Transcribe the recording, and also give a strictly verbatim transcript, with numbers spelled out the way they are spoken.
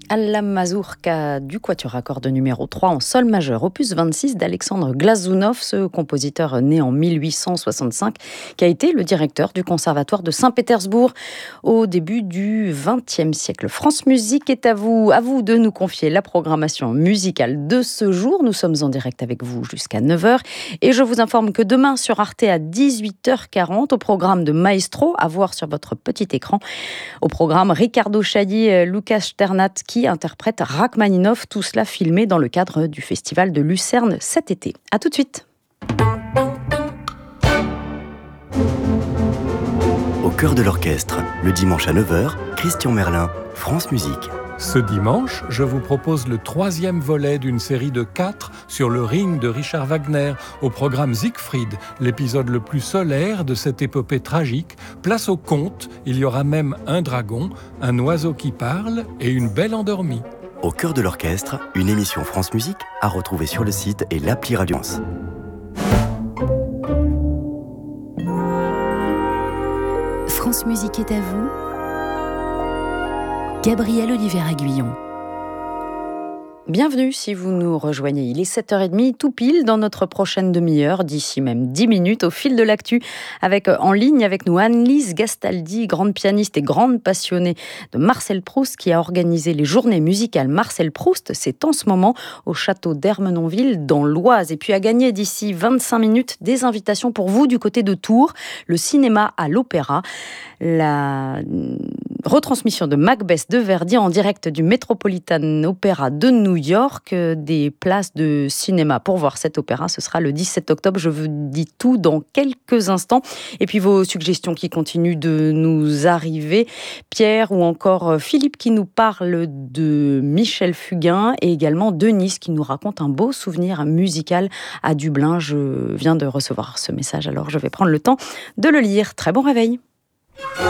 Alla Mazurka du quatuor à cordes numéro trois en sol majeur, opus vingt-six d'Alexandre Glazunov, ce compositeur né en mille huit cent soixante-cinq, qui a été le directeur du conservatoire de Saint-Pétersbourg au début du vingtième siècle. France Musique est à vous, à vous de nous confier la programmation musicale de ce jour. Nous sommes en direct avec vous jusqu'à neuf heures et je vous informe que demain sur Arte à dix-huit heures quarante, au programme de Maestro, à voir sur votre petit écran, au programme Ricardo Chailly, Lucas Sternat qui interprète Rachmaninov, tout cela filmé dans le cadre du festival de Lucerne cet été. A tout de suite. Au cœur de l'orchestre, le dimanche à neuf heures, Christian Merlin, France Musique. Ce dimanche, je vous propose le troisième volet d'une série de quatre sur le Ring de Richard Wagner, au programme Siegfried, l'épisode le plus solaire de cette épopée tragique. Place au conte, il y aura même un dragon, un oiseau qui parle et une belle endormie. Au cœur de l'orchestre, une émission France Musique à retrouver sur le site et l'appli Radiance. France Musique est à vous. Gabriel Olivier-Aguillon. Bienvenue si vous nous rejoignez. Il est sept heures trente, tout pile dans notre prochaine demi-heure, d'ici même dix minutes, au fil de l'actu, avec en ligne avec nous Anne-Lise Gastaldi, grande pianiste et grande passionnée de Marcel Proust, qui a organisé les journées musicales Marcel Proust. C'est en ce moment au château d'Ermenonville, dans l'Oise. Et puis à gagner d'ici vingt-cinq minutes des invitations pour vous du côté de Tours, le cinéma à l'Opéra, la retransmission de Macbeth de Verdi en direct du Metropolitan Opera de New York, des places de cinéma pour voir cet opéra. Ce sera le dix-sept octobre. Je vous dis tout dans quelques instants. Et puis vos suggestions qui continuent de nous arriver. Pierre ou encore Philippe qui nous parle de Michel Fugain et également Denise qui nous raconte un beau souvenir musical à Dublin. Je viens de recevoir ce message, alors je vais prendre le temps de le lire. Très bon réveil.